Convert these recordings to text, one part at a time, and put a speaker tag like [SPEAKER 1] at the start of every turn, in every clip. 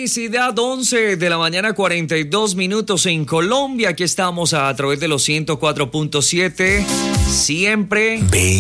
[SPEAKER 1] Felicidad, 11 de la mañana, 42 minutos en Colombia. Aquí estamos a través de los 104.7. Siempre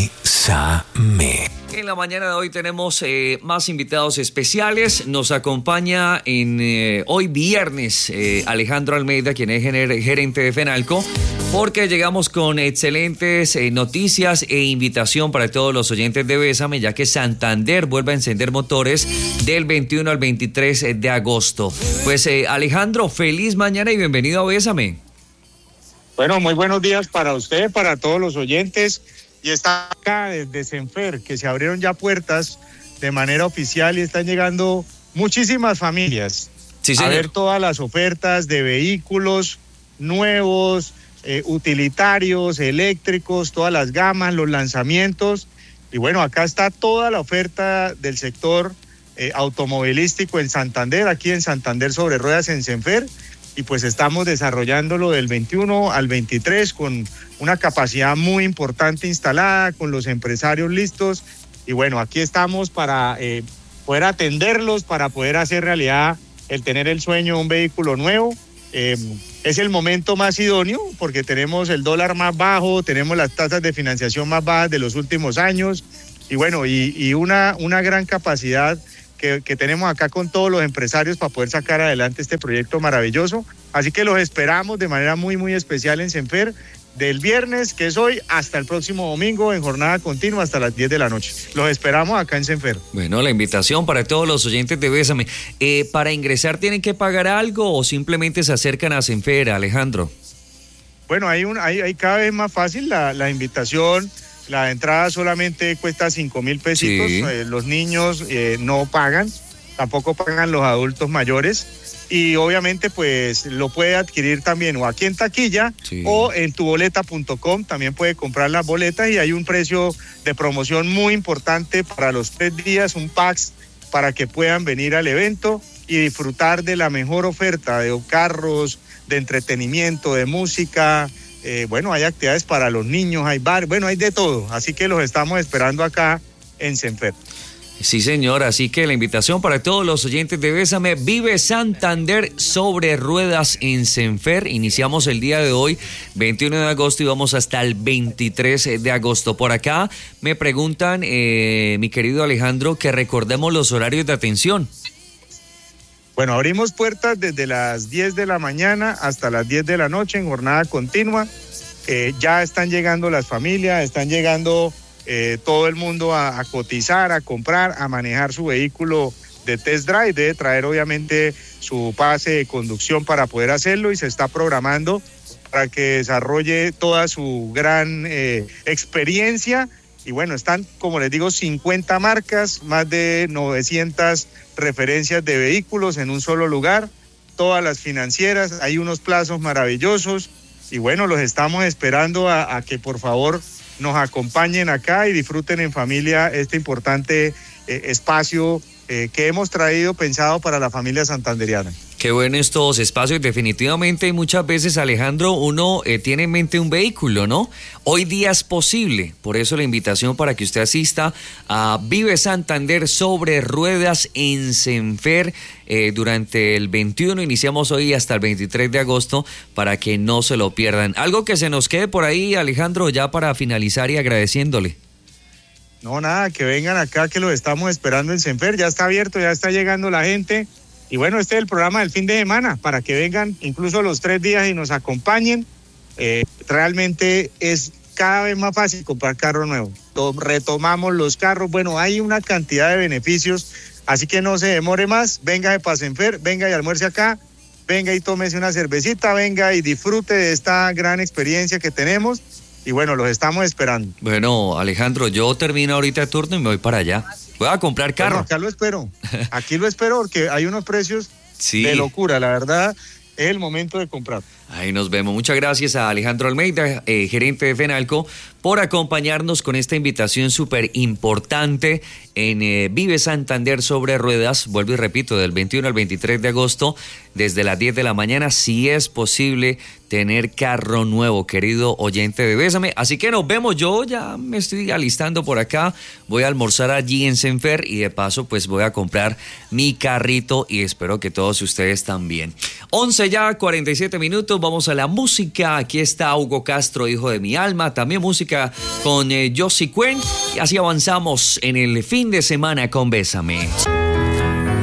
[SPEAKER 2] Bésame.
[SPEAKER 1] En la mañana de hoy tenemos más invitados especiales. Nos acompaña hoy viernes Alejandro Almeida, quien es gerente de Fenalco, porque llegamos con excelentes noticias e invitación para todos los oyentes de Bésame, ya que Santander vuelve a encender motores del 21 al 23 de agosto. Pues Alejandro, feliz mañana y bienvenido a Bésame.
[SPEAKER 3] Bueno, muy buenos días para usted, para todos los oyentes. Y está acá desde Senfer, que se abrieron ya puertas de manera oficial y están llegando muchísimas familias a ver todas las ofertas de vehículos nuevos, utilitarios, eléctricos, todas las gamas, los lanzamientos. Y bueno, acá está toda la oferta del sector automovilístico en Santander, aquí en Santander sobre Ruedas en Senfer. Y pues estamos desarrollándolo del 21 al 23 con una capacidad muy importante instalada, con los empresarios listos. Y bueno, aquí estamos para poder atenderlos, para poder hacer realidad el tener el sueño de un vehículo nuevo. Es el momento más idóneo porque tenemos el dólar más bajo, tenemos las tasas de financiación más bajas de los últimos años. Y bueno, y una gran capacidad que tenemos acá con todos los empresarios para poder sacar adelante este proyecto maravilloso. Así que los esperamos de manera muy, muy especial en Senfer, del viernes, que es hoy, hasta el próximo domingo, en jornada continua hasta las 10 de la noche. Los esperamos acá en Senfer.
[SPEAKER 1] Bueno, la invitación para todos los oyentes de Bésame. ¿Para ingresar tienen que pagar algo o simplemente se acercan a Senfer, Alejandro?
[SPEAKER 3] Bueno, hay cada vez más fácil la invitación. La entrada solamente cuesta 5,000 pesitos. Sí. Los niños no pagan, tampoco pagan los adultos mayores. Y obviamente pues lo puede adquirir también o aquí en taquilla, sí, o en tuboleta.com. También puede comprar las boletas y hay un precio de promoción muy importante para los 3 días, un packs para que puedan venir al evento y disfrutar de la mejor oferta de carros, de entretenimiento, de música. Bueno, hay actividades para los niños, hay bar, bueno, hay de todo. Así que los estamos esperando acá en Senfer.
[SPEAKER 1] Sí, señor, así que la invitación para todos los oyentes de Bésame, Vive Santander sobre Ruedas en Senfer. Iniciamos el día de hoy, 21 de agosto, y vamos hasta el 23 de agosto. Por acá me preguntan, mi querido Alejandro, que recordemos los horarios de atención.
[SPEAKER 3] Bueno, abrimos puertas desde las 10 de la mañana hasta las 10 de la noche en jornada continua. Ya están llegando las familias, están llegando todo el mundo a cotizar, a comprar, a manejar su vehículo de test drive. Debe traer obviamente su pase de conducción para poder hacerlo y se está programando para que desarrolle toda su gran experiencia. Y bueno, están, como les digo, 50 marcas, más de 900 referencias de vehículos en un solo lugar, todas las financieras, hay unos plazos maravillosos y bueno, los estamos esperando a que por favor nos acompañen acá y disfruten en familia este importante espacio que hemos traído pensado para la familia santanderiana.
[SPEAKER 1] Qué bueno estos espacios, definitivamente. Muchas veces, Alejandro, uno tiene en mente un vehículo, ¿no? Hoy día es posible, por eso la invitación para que usted asista a Vive Santander sobre Ruedas en Senfer durante el 21, iniciamos hoy hasta el 23 de agosto, para que no se lo pierdan. Algo que se nos quede por ahí, Alejandro, ya para finalizar y agradeciéndole.
[SPEAKER 3] No, nada, que vengan acá, que los estamos esperando en Senfer, ya está abierto, ya está llegando la gente. Y bueno, este es el programa del fin de semana, para que vengan incluso los 3 días y nos acompañen. Realmente es cada vez más fácil comprar carro nuevo. Retomamos los carros, bueno, hay una cantidad de beneficios, así que no se demore más, venga de Pasenfer, venga y almuerce acá, venga y tómese una cervecita, venga y disfrute de esta gran experiencia que tenemos. Y bueno, los estamos esperando.
[SPEAKER 1] Bueno, Alejandro, yo termino ahorita el turno y me voy para allá. Voy a comprar carro.
[SPEAKER 3] Bueno, acá lo espero. Aquí lo espero porque hay unos precios de locura. La verdad, es el momento de comprar.
[SPEAKER 1] Ahí nos vemos. Muchas gracias a Alejandro Almeida, gerente de Fenalco, por acompañarnos con esta invitación súper importante en Vive Santander sobre ruedas. Vuelvo y repito, del 21 al 23 de agosto, desde las 10 de la mañana, si es posible tener carro nuevo, querido oyente de Bésame. Así que nos vemos. Yo ya me estoy alistando por acá. Voy a almorzar allí en Senfer y de paso pues voy a comprar mi carrito y espero que todos ustedes también. 11 ya, 47 minutos. Vamos a la música. Aquí está Hugo Castro, hijo de mi alma. También música con Josie Cuen. Y así avanzamos en el fin de semana con Bésame.